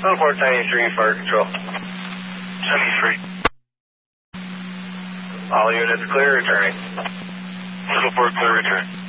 Port 93, fire control. 73. All units clear, returning. Port clear, return.